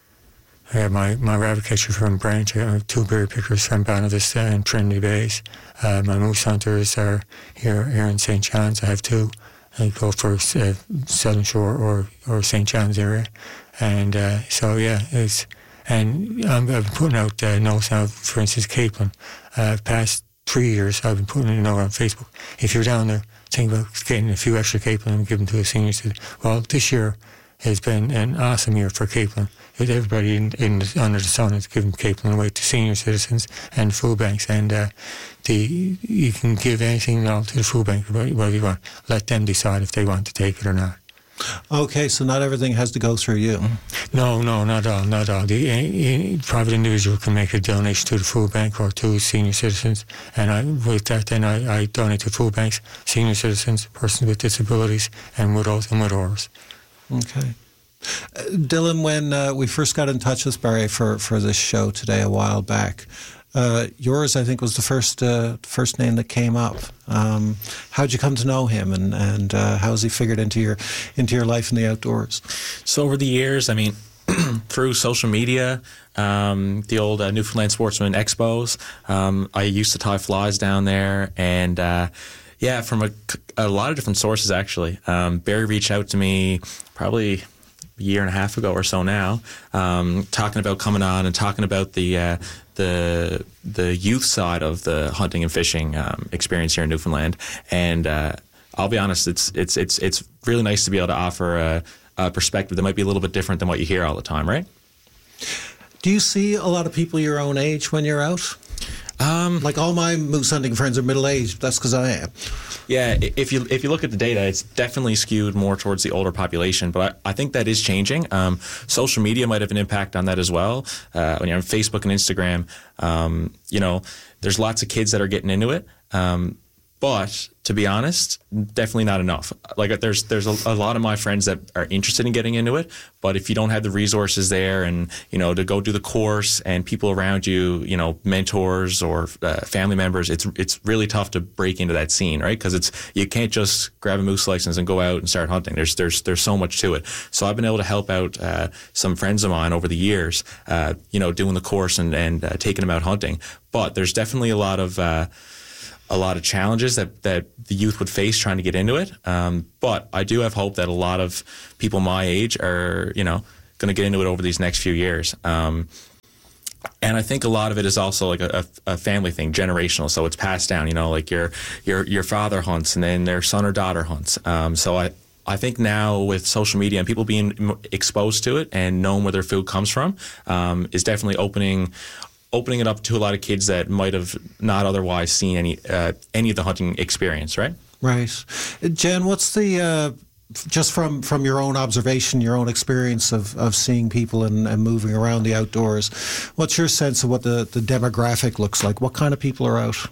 I have my, my rabbit catcher from Branch. I have two berry pickers from Bonavista and Trinity Bays. Uh, my moose hunters are here here in Saint John's. I have two. I go for uh, Southern Shore or, or Saint John's area. And uh, so, yeah, it's... And I'm, I've been putting out uh, notes now, for instance, capelin. Uh, past three years, I've been putting a note on Facebook. If you're down there, think about getting a few extra capelin and giving to a senior citizen. Well, this year has been an awesome year for capelin. Everybody in, in the, under the sun is giving capelin away to senior citizens and food banks, and uh, the you can give anything all to the food bank, whatever you want. Let them decide if they want to take it or not. Okay, so not everything has to go through you. No, no, not all, not all. The a, a private individual can make a donation to the food bank or to senior citizens, and I, with that, then I, I donate to food banks, senior citizens, persons with disabilities, and widows and widowers. Okay. Uh, Dylan, when uh, we first got in touch with Barry for, for this show today a while back, uh, yours, I think, was the first uh, first name that came up. Um, how'd you come to know him, and, and uh, how has he figured into your into your life in the outdoors? So over the years, I mean, through social media, um, the old uh, Newfoundland Sportsman Expos, um, I used to tie flies down there, and uh, yeah, from a, a lot of different sources, actually. Um, Barry reached out to me probably a year and a half ago or so now, um, talking about coming on and talking about the uh, the the youth side of the hunting and fishing um, experience here in Newfoundland. And uh, I'll be honest, it's it's it's it's really nice to be able to offer a, a perspective that might be a little bit different than what you hear all the time, right? Do you see a lot of people your own age when you're out? Um, like all my moose hunting friends are middle-aged. That's because I am. Yeah, if you if you look at the data, it's definitely skewed more towards the older population. But I, I think that is changing. Um, social media might have an impact on that as well. Uh, when you're on Facebook and Instagram, um, you know, there's lots of kids that are getting into it. Um, but to be honest, definitely not enough. Like there's there's a, a lot of my friends that are interested in getting into it, but if you don't have the resources there, and you know, to go do the course, and people around you, you know, mentors or uh, family members, it's it's really tough to break into that scene, right? Because it's you can't just grab a moose license and go out and start hunting. There's there's there's so much to it. So I've been able to help out uh, some friends of mine over the years, uh, you know, doing the course and and uh, taking them out hunting. But there's definitely a lot of uh, a lot of challenges that, that the youth would face trying to get into it. Um, but I do have hope that a lot of people my age are, you know, going to get into it over these next few years. Um, and I think a lot of it is also like a, a family thing, generational. So it's passed down, you know, like your, your, your father hunts and then their son or daughter hunts. Um, so I, I think now with social media and people being exposed to it and knowing where their food comes from, um, is definitely opening opening it up to a lot of kids that might have not otherwise seen any uh, any of the hunting experience, right? Right. Jen, what's the, uh, just from, from your own observation, your own experience of, of seeing people and, and moving around the outdoors, what's your sense of what the, the demographic looks like? What kind of people are out?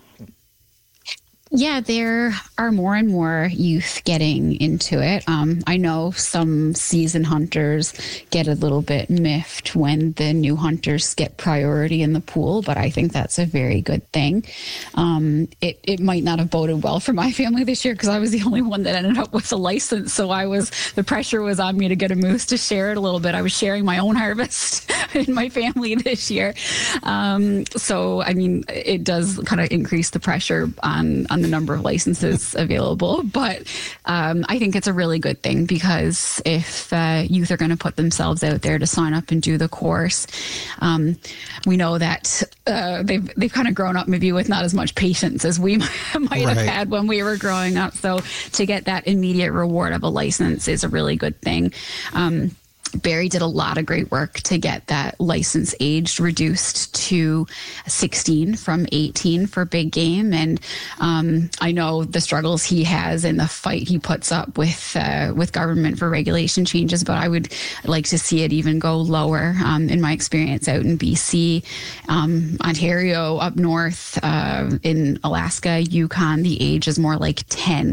Yeah, there are more and more youth getting into it. Um, I know some seasoned hunters get a little bit miffed when the new hunters get priority in the pool, but I think that's a very good thing. Um, it, it might not have boded well for my family this year because I was the only one that ended up with a license. So I was, the pressure was on me to get a moose to share it a little bit. I was sharing my own harvest in my family this year. Um, so, I mean, it does kind of increase the pressure on, on the number of licenses available, but um, I think it's a really good thing because if uh, youth are going to put themselves out there to sign up and do the course, um, we know that uh, they've they've kind of grown up maybe with not as much patience as we might right. have had when we were growing up. So to get that immediate reward of a license is a really good thing. Um, Barry did a lot of great work to get that license age reduced to sixteen from eighteen for big game. And um, I know the struggles he has and the fight he puts up with uh, with government for regulation changes, but I would like to see it even go lower. Um, in my experience out in B C, um, Ontario, up north, uh, in Alaska, Yukon, the age is more like ten.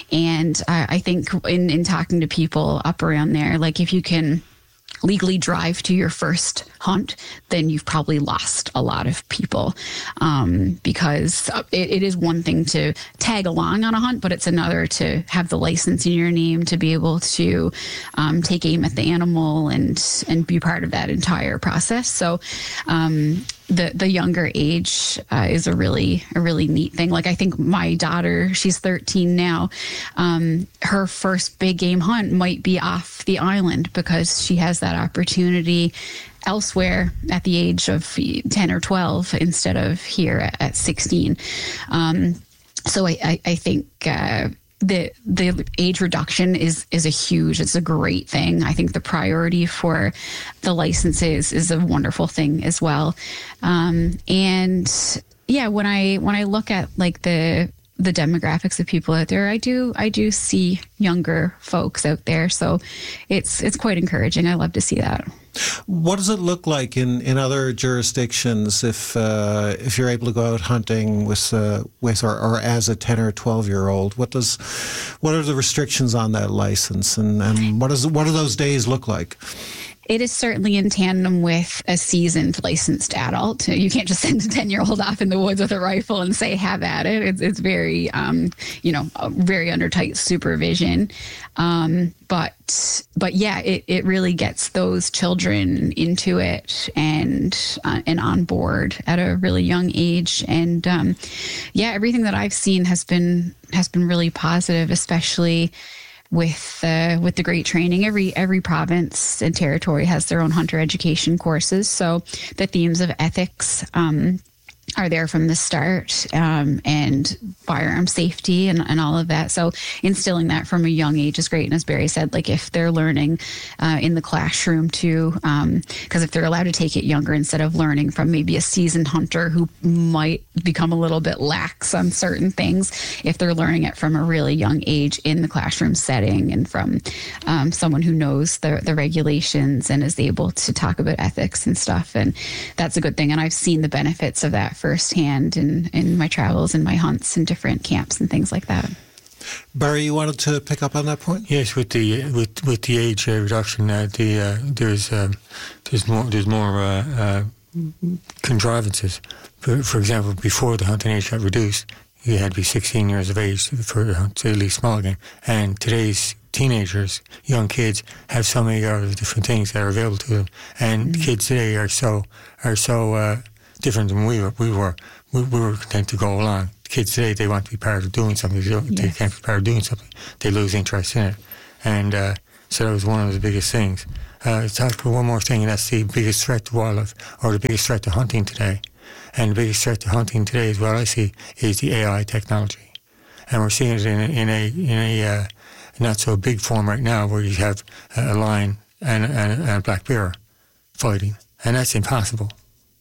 And I, I think in, in talking to people up around there, like if you can legally drive to your first hunt, then you've probably lost a lot of people, um, because it, it is one thing to tag along on a hunt, but it's another to have the license in your name to be able to um, take aim at the animal and and be part of that entire process. So um, the the younger age uh, is a really a really neat thing. Like I think my daughter, she's thirteen now. Um, her first big game hunt might be off the island because she has that opportunity elsewhere at the age of ten or twelve instead of here at, at sixteen. Um, so I, I, I think uh, the the age reduction is is a huge, it's a great thing. I think the priority for the licenses is a wonderful thing as well. Um, and yeah, when I when I look at like the the demographics of people out there, I do I do see younger folks out there. So it's it's quite encouraging. I love to see that. What does it look like in, in other jurisdictions if uh, if you're able to go out hunting with uh, with or, or as a ten or twelve year old? What does what are the restrictions on that license, and, and what does what do those days look like? It is certainly in tandem with a seasoned licensed adult. You can't just send a ten-year-old off in the woods with a rifle and say, have at it. It's, it's very, um, you know, very under tight supervision. Um, but, but yeah, it, it really gets those children into it and, uh, and on board at a really young age. And, um, yeah, everything that I've seen has been, has been really positive, especially with uh, with the great training. Every every province and territory has their own hunter education courses. So the themes of ethics um, are there from the start, um, and firearm safety and, and all of that. So instilling that from a young age is great. And as Barry said, like if they're learning uh, in the classroom too, because um, if they're allowed to take it younger instead of learning from maybe a seasoned hunter who might become a little bit lax on certain things, if they're learning it from a really young age in the classroom setting and from um, someone who knows the, the regulations and is able to talk about ethics and stuff. And that's a good thing. And I've seen the benefits of that firsthand in, in my travels and my hunts and different camps and things like that. Barry, you wanted to pick up on that point? Yes, with the with with the age uh, reduction, uh, the uh, there's um, there's more there's more uh, uh, contrivances. For, for example, before the hunting age got reduced, you had to be sixteen years of age for to hunt at least small game. And today's teenagers, young kids, have so many other different things that are available to them. And mm-hmm. kids today are so are so. Uh, different than we were. We were we, we were content to go along. Kids today, they want to be part of doing something. They, yes. they can't be part of doing something. They lose interest in it. And uh, so that was one of the biggest things. Uh, talk about one more thing, and that's the biggest threat to wildlife, or the biggest threat to hunting today. And the biggest threat to hunting today, as well I see, is the A I technology. And we're seeing it in a, in a, in a uh, not so big form right now, where you have a lion and, and, and a black bear fighting. And that's impossible.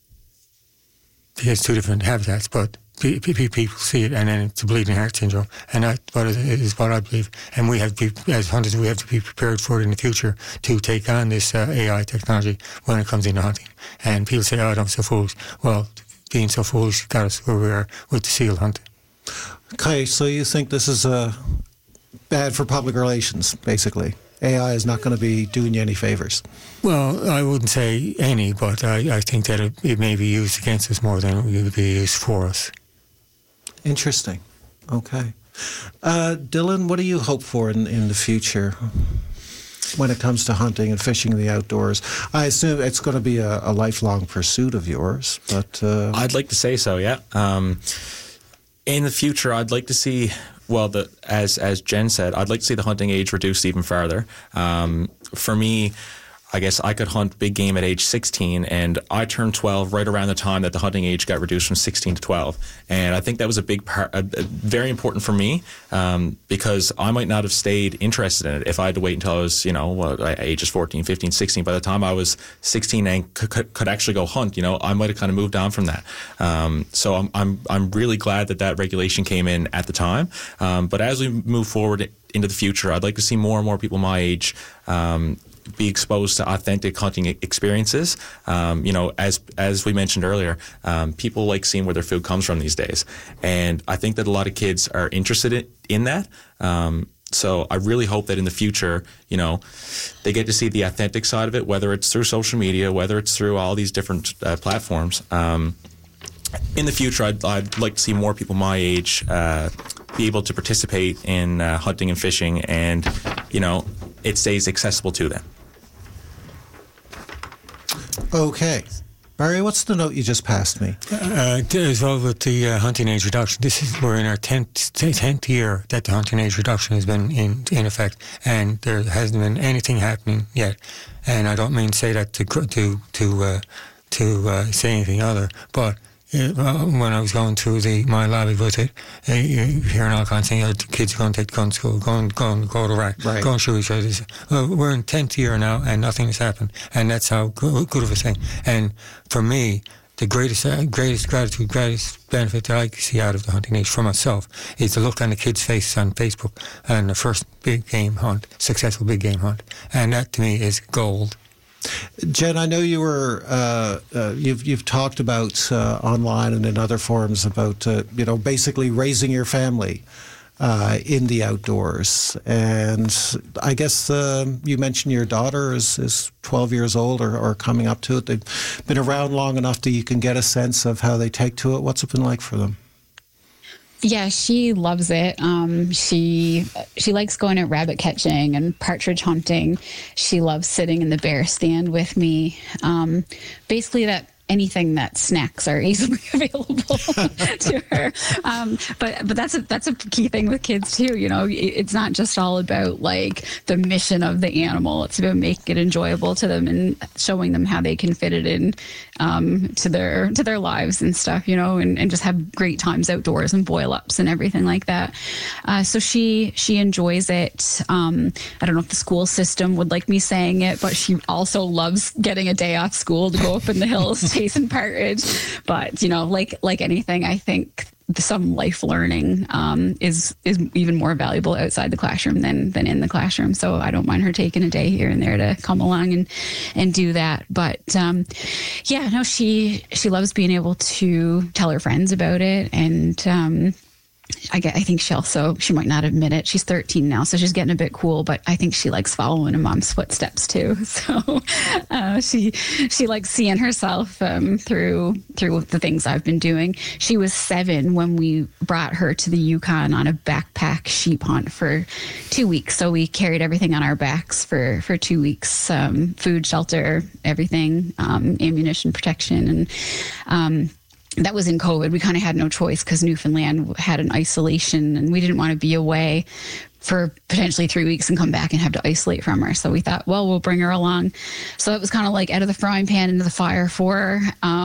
It's two different habitats, but people see it, and then it's a bleeding heart syndrome, and that is what I believe. And we have to be, as hunters, we have to be prepared for it in the future to take on this uh, A I technology when it comes into hunting. And people say, "Oh, I'm so foolish." Well, being so foolish got us where we are with the seal hunting. Okay, so you think this is uh, bad for public relations, basically? A I is not going to be doing you any favors. Well, I wouldn't say any, but I, I think that it, it may be used against us more than it would be used for us. Interesting. Okay. Uh, Dylan, what do you hope for in, in the future when it comes to hunting and fishing in the outdoors? I assume it's going to be a, a lifelong pursuit of yours, but... Uh... I'd like to say so, yeah. Um, in the future, I'd like to see... Well, the, as as Jen said, I'd like to see the hunting age reduced even further. Um, for me, I guess I could hunt big game at age sixteen, and I turned twelve right around the time that the hunting age got reduced from sixteen to twelve. And I think that was a big part, a, a very important for me, um, because I might not have stayed interested in it if I had to wait until I was, you know, uh, ages fourteen, fifteen, sixteen. By the time I was sixteen and c- c- could actually go hunt, you know, I might have kind of moved on from that. Um, so I'm, I'm, I'm really glad that that regulation came in at the time. Um, but as we move forward into the future, I'd like to see more and more people my age, um, be exposed to authentic hunting experiences. Um, you know, as as we mentioned earlier, um, people like seeing where their food comes from these days, and I think that a lot of kids are interested in, in that. Um, so I really hope that in the future, you know, they get to see the authentic side of it, whether it's through social media, whether it's through all these different uh, platforms. Um, in the future, I'd, I'd like to see more people my age uh, be able to participate in uh, hunting and fishing, and you know, it stays accessible to them. Okay. Barry, what's the note you just passed me? Uh, as well with the uh, hunting age reduction, this is we're in our tenth tenth year that the hunting age reduction has been in in effect, and there hasn't been anything happening yet. And I don't mean to say that to to to uh, to uh, say anything other, but uh, when I was going through the my lobby with it, uh, you hearing all kinds of things, the kids are going to take guns to school, go and go and go to rack, right. go and shoot each other. Well, we're in tenth year now, and nothing has happened, and that's how good, good of a thing. And for me, the greatest, uh, greatest gratitude, greatest benefit that I see out of the hunting age for myself is to look on the kids' faces on Facebook and the first big game hunt, successful big game hunt, and that to me is gold. Jen, I know you were uh, uh, you've you've talked about uh, online and in other forums about uh, you know basically raising your family uh, in the outdoors, and I guess uh, you mentioned your daughter is, is twelve years old or, or coming up to it. They've been around long enough that you can get a sense of how they take to it. What's it been like for them? Yeah, she loves it. Um, she she likes going out rabbit catching and partridge hunting. She loves sitting in the bear stand with me. Um, basically, that anything that snacks are easily available to her. Um, but but that's a, that's a key thing with kids too. You know, it's not just all about like the mission of the animal. It's about making it enjoyable to them and showing them how they can fit it in um, to their to their lives and stuff. You know, and, and just have great times outdoors and boil ups and everything like that. Uh, so she she enjoys it. Um, I don't know if the school system would like me saying it, but she also loves getting a day off school to go up in the hills. Chasing partridge, but you know, like like anything, I think some life learning um, is is even more valuable outside the classroom than than in the classroom. So I don't mind her taking a day here and there to come along and and do that. But um, yeah, no, she she loves being able to tell her friends about it, and um, I get, I think she also, she might not admit it. She's thirteen now, so she's getting a bit cool, but I think she likes following in mom's footsteps too. So uh, she she likes seeing herself um, through through the things I've been doing. She was seven when we brought her to the Yukon on a backpack sheep hunt for two weeks. So we carried everything on our backs for, for two weeks, um, food, shelter, everything, um, ammunition, protection, and um that was in COVID. We kind of had no choice because Newfoundland had an isolation and we didn't want to be away for potentially three weeks and come back and have to isolate from her. So we thought, well, we'll bring her along. So it was kind of like out of the frying pan into the fire for her. Um,